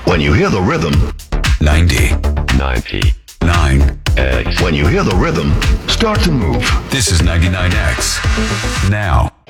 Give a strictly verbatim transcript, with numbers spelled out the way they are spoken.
When you hear the rhythm, ninety. ninety. nine. X. when you hear the rhythm, start to move. This is ninety-nine X. Now.